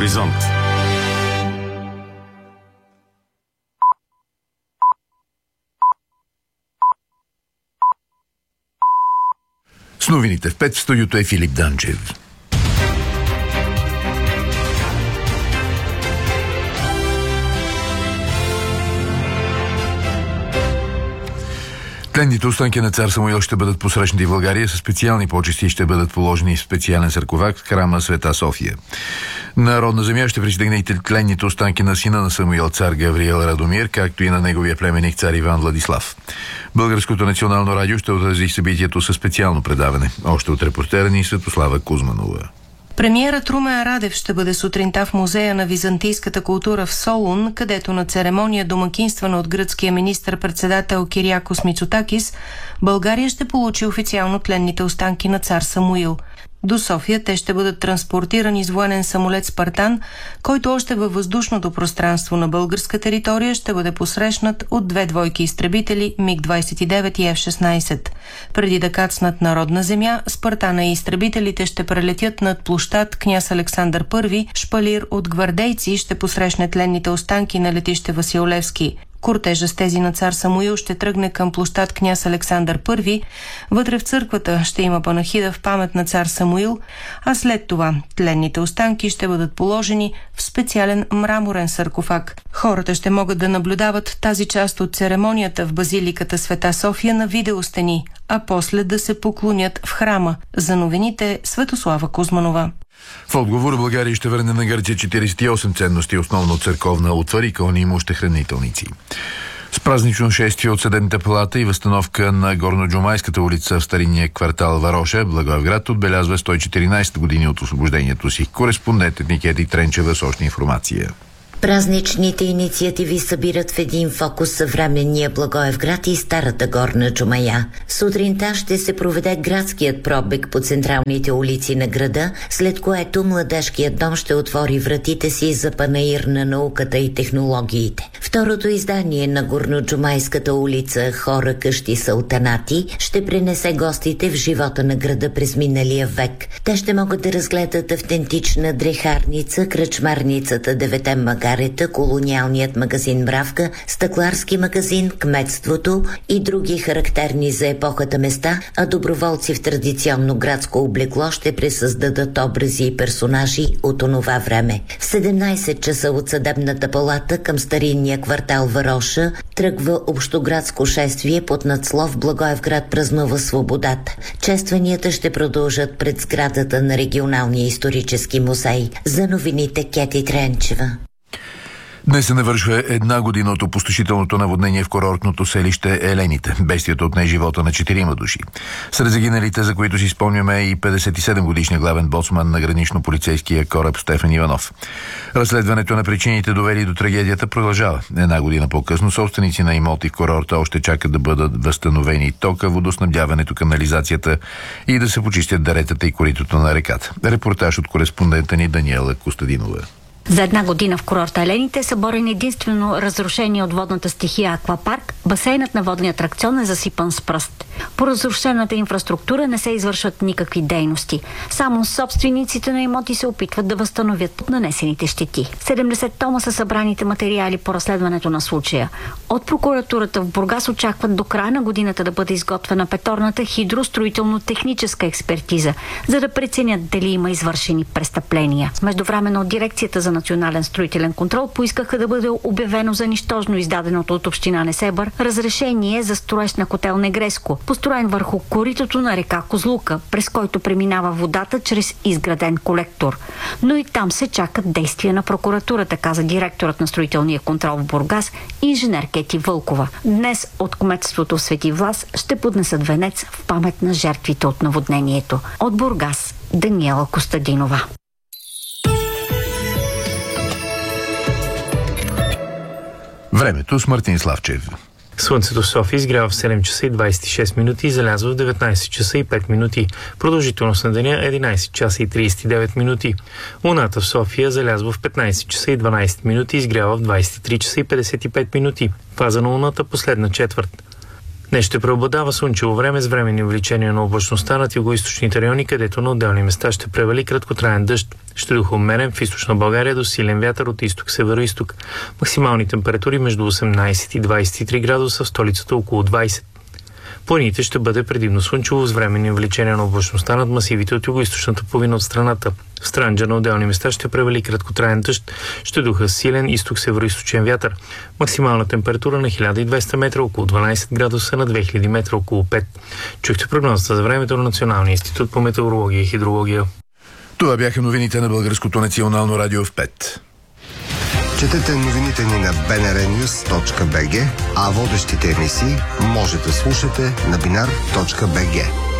Хоризонт. С новините в 5 в студиото е Филип Данчев. Тленните останки на цар Самуил ще бъдат посрещнати в България със специални почести и ще бъдат положени в специален саркофаг в храма Света София. Народна земя ще пристигне и тленните останки на сина на Самуил, цар Гавриел Радомир, както и на неговия племенник цар Иван Владислав. Българското национално радио ще отрази събитието със специално предаване. Още от репортера ни Светослава Кузманова. Премиерът Румен Радев ще бъде сутринта в Музея на византийската култура в Солун, където на церемония, домакинствана от гръцкия министър-председател Кириакос Мицотакис, България ще получи официално тленните останки на цар Самуил. До София те ще бъдат транспортирани с военен самолет Спартан, който още във въздушното пространство на българска територия ще бъде посрещнат от 2 двойки изтребители МиГ-29 и F-16. Преди да кацнат на родна земя, Спартана и изтребителите ще прелетят над площад Княз Александър I, шпалир от гвардейци ще посрещне тленните останки на летище Васил Левски. Кортежа с тези на цар Самуил ще тръгне към площад Княз Александър I. Вътре в църквата ще има панахида в памет на цар Самуил, а след това тленните останки ще бъдат положени в специален мраморен саркофаг. Хората ще могат да наблюдават тази част от церемонията в базиликата Света София на видеостени, а после да се поклонят в храма. За новините Светослава Кузманова. В отговор България ще върне на Гърция 48 ценности, основно църковна утвар, икони и имуща хранителници. С празнично шествие от Съдебната палата и възстановка на Горноджумайската улица в старинния квартал Вароша, Благоевград отбелязва 114 години от освобождението си. Кореспондентът Никети Тренчева с още информация. Празничните инициативи събират в един фокус съвременния Благоевград и старата Горна Джумая. Сутринта ще се проведе градският пробег по централните улици на града, след което Младежкият дом ще отвори вратите си за панаир на науката и технологиите. Второто издание на Горноджумайската улица Хора, къщи, султанати ще пренесе гостите в живота на града през миналия век. Те ще могат да разгледат автентична дрехарница, кръчмарницата Девете магарета, колониалният магазин Мравка, стъкларски магазин, кметството и други характерни за епохата места, а доброволци в традиционно градско облекло ще пресъздадат образи и персонажи от онова време. В 17 часа от Съдебната палата към старинния квартал Вароша тръгва общоградско шествие под надслов Благоевград празнува свободата. Честванията ще продължат пред сградата на Регионалния исторически музей. За новините Кети Тренчева. Днес се навършва 1 година от опустошителното наводнение в курортното селище Елените. Бедствието отне живота на 4 души. Сред загиналите, за които си спомняме, и 57-годишния главен боцман на гранично-полицейския кораб Стефан Иванов. Разследването на причините, довели до трагедията, продължава. 1 година по-късно собственици на имоти в курорта още чакат да бъдат възстановени тока, водоснабдяването, канализацията и да се почистят даретата и коритото на реката. Репортаж от кореспондента ни Даниела Костадинова. За 1 година в курорта Елените е съборен единствено разрушение от водната стихия Аквапарк. Басейнът на водния атракцион е засипан с пръст. По разрушената инфраструктура не се извършват никакви дейности. Само собствениците на имоти се опитват да възстановят нанесените щети. 70 тома са събраните материали по разследването на случая. От прокуратурата в Бургас очакват до края на годината да бъде изготвена петорната хидростроително-техническа експертиза, за да преценят дали има извършени престъпления. Междувременно от дирекцията за национален строителен контрол поискаха да бъде обявено за нищожно издаденото от община Несебър разрешение за строеж на хотел Негреско, построен върху коритото на река Козлука, през който преминава водата чрез изграден колектор. Но и там се чакат действия на прокуратурата, каза директорът на строителния контрол в Бургас, инженер Кети Вълкова. Днес от кметството Свети Влас ще поднесат венец в памет на жертвите от наводнението. От Бургас Даниела Костадинова. Времето с Мартин Славчев. Слънцето в София изгрява в 7 часа и 26 минути и залязва в 19 часа и 5 минути. Продължителност на деня 11 часа и 39 минути. Луната в София залязва в 15 часа и 12 минути и изгрява в 23 часа и 55 минути. Фаза на луната последна четвърт. Днес ще преобладава слънчево време с временни увеличения на облачността над югоизточните райони, където на отделни места ще превали краткотраен дъжд. Ще духа умерен в източна България до силен вятър от изток-северо-изток. Максимални температури между 18 и 23 градуса, в столицата около 20. Планините ще бъде предимно слънчево с временни увеличения на облачността над масивите от югоизточната половина от страната. В Странджа на отделни места ще превали краткотраен дъжд, ще духа силен изток-североизточен вятър. Максимална температура на 1200 метра около 12 градуса, на 2000 метра около 5. Чухте прогнозата за времето на Националния институт по метеорология и хидрология. Това бяха новините на Българското национално радио в 5. Четете новините ни на bnrnews.bg, а водещите емисии може да слушате на binar.bg.